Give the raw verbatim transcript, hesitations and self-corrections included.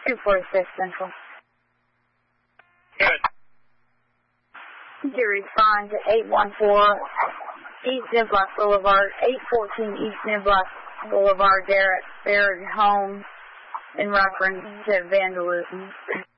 two forty-six Central. Good. To respond to eight one four East Niblock Boulevard, eight fourteen East Niblock Boulevard, there at Barrett Home in reference to vandalism.